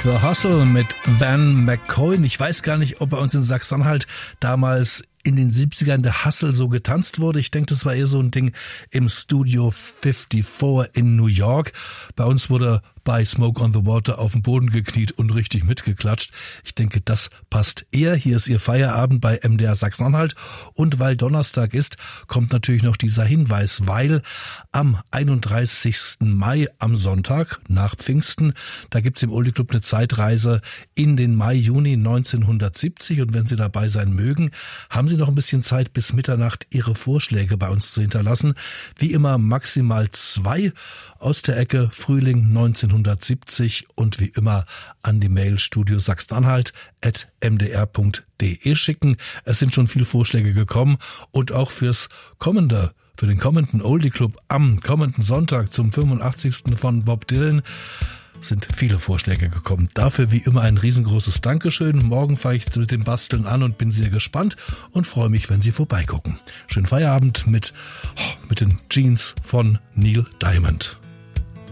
The Hustle mit Van McCoy. Ich weiß gar nicht, ob bei uns in Sachsen-Anhalt damals in den 70ern der Hustle so getanzt wurde. Ich denke, das war eher so ein Ding im Studio 54 in New York. Bei uns wurde bei Smoke on the Water auf den Boden gekniet und richtig mitgeklatscht. Ich denke, das passt eher. Hier ist Ihr Feierabend bei MDR Sachsen-Anhalt. Und weil Donnerstag ist, kommt natürlich noch dieser Hinweis, weil am 31. Mai, am Sonntag, nach Pfingsten, da gibt's im Oldie Club eine Zeitreise in den Mai, Juni 1970. Und wenn Sie dabei sein mögen, haben Sie noch ein bisschen Zeit bis Mitternacht, Ihre Vorschläge bei uns zu hinterlassen. Wie immer maximal 2 aus der Ecke Frühling 1970 und wie immer an die Mail studiosachsenanhalt@mdr.de schicken. Es sind schon viele Vorschläge gekommen und auch für den kommenden Oldie Club am kommenden Sonntag zum 85. von Bob Dylan sind viele Vorschläge gekommen. Dafür wie immer ein riesengroßes Dankeschön. Morgen fange ich mit dem Basteln an und bin sehr gespannt und freue mich, wenn Sie vorbeigucken. Schönen Feierabend mit den Jeans von Neil Diamond.